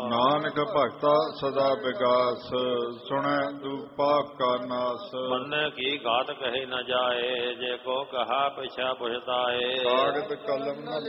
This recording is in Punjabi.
ਨਾਨਕ ਭਗਤਾ ਸਦਾ ਵਿਗਾਸ, ਸੁਣੈ ਦੁਖ ਪਾਪ ਕਾ ਨਾਸ। ਮੰਨੈ ਕੀ ਗਾਤ ਕਹੇ ਨ ਜਾਏ, ਜੇ ਕੋ ਕਹਾ ਪਿਛਾ ਪੁਛਤਾਏ। ਕਾਗਦ ਕਲਮ ਨ